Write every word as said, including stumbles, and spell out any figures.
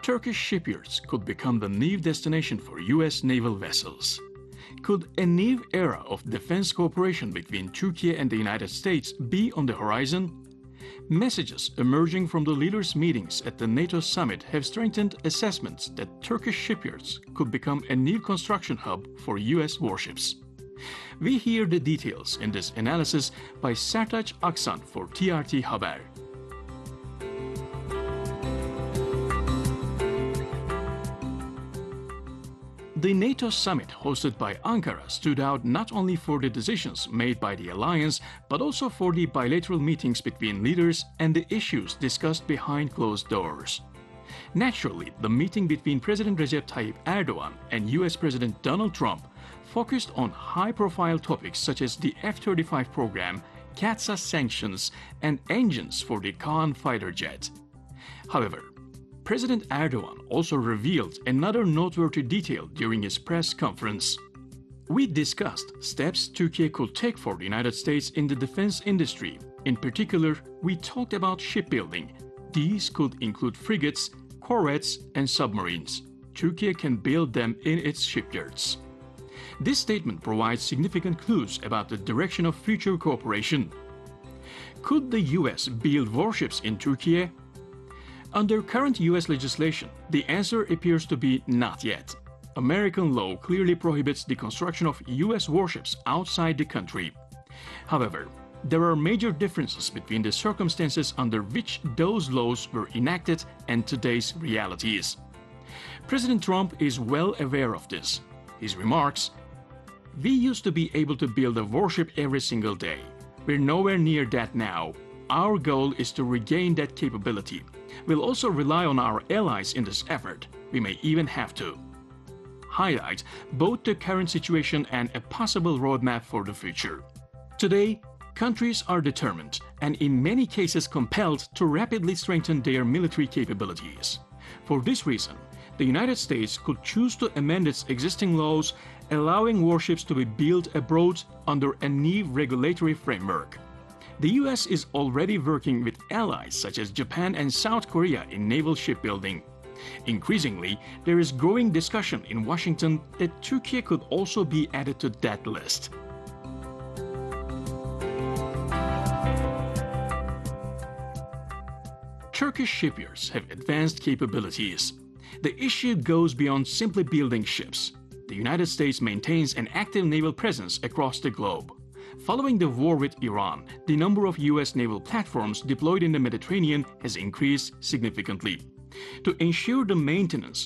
Turkish shipyards could become the new destination for U S naval vessels. Could a new era of defense cooperation between Turkey and the United States be on the horizon? Messages emerging from the leaders' meetings at the NATO summit have strengthened assessments that Turkish shipyards could become a new construction hub for U S warships. We hear the details in this analysis by Sertaç Aksan for T R T Haber. The NATO summit hosted by Ankara stood out not only for the decisions made by the alliance, but also for the bilateral meetings between leaders and the issues discussed behind closed doors. Naturally, the meeting between President Recep Tayyip Erdogan and U S President Donald Trump focused on high-profile topics such as the F thirty-five program, CAATSA sanctions, and engines for the Kaan fighter jet. However, President Erdogan also revealed another noteworthy detail during his press conference. We discussed steps Turkey could take for the United States in the defense industry. In particular, we talked about shipbuilding. These could include frigates, corvettes, and submarines. Turkey can build them in its shipyards. This statement provides significant clues about the direction of future cooperation. Could the U S build warships in Turkey? Under current U S legislation, the answer appears to be not yet. American law clearly prohibits the construction of U S warships outside the country. However, there are major differences between the circumstances under which those laws were enacted and today's realities. President Trump is well aware of this. His remarks, "We used to be able to build a warship every single day. We're nowhere near that now. Our goal is to regain that capability. We'll also rely on our allies in this effort. We may even have to." Highlight both the current situation and a possible roadmap for the future. Today, countries are determined and in many cases compelled to rapidly strengthen their military capabilities. For this reason, the United States could choose to amend its existing laws, allowing warships to be built abroad under a new regulatory framework. The U S is already working with allies such as Japan and South Korea in naval shipbuilding. Increasingly, there is growing discussion in Washington that Turkey could also be added to that list. Turkish shipyards have advanced capabilities. The issue goes beyond simply building ships. The United States maintains an active naval presence across the globe. Following the war with Iran, the number of U S naval platforms deployed in the Mediterranean has increased significantly. To ensure the maintenance,